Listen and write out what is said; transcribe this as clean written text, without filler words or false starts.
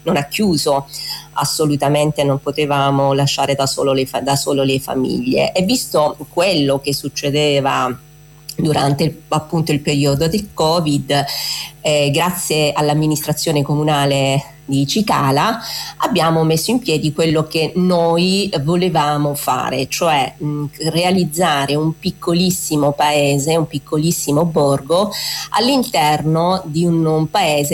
non ha chiuso assolutamente, non potevamo lasciare da solo le famiglie, e visto quello che succedeva durante appunto il periodo del Covid, grazie all'amministrazione comunale di Cicala abbiamo messo in piedi quello che noi volevamo fare, cioè realizzare un piccolissimo paese, un piccolissimo borgo all'interno di un paese